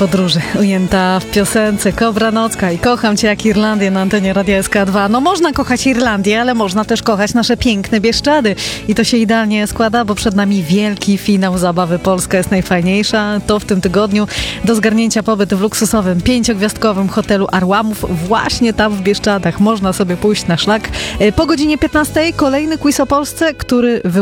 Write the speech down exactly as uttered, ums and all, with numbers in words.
podróży ujęta w piosence Kobra Nocka i Kocham Cię jak Irlandię na antenie Radia S K dwa. No można kochać Irlandię, ale można też kochać nasze piękne Bieszczady. I to się idealnie składa, bo przed nami wielki finał zabawy Polska jest najfajniejsza. To w tym tygodniu do zgarnięcia pobyt w luksusowym, pięciogwiazdkowym hotelu Arłamów. Właśnie tam w Bieszczadach można sobie pójść na szlak. Po godzinie piętnastej kolejny quiz o Polsce, który wy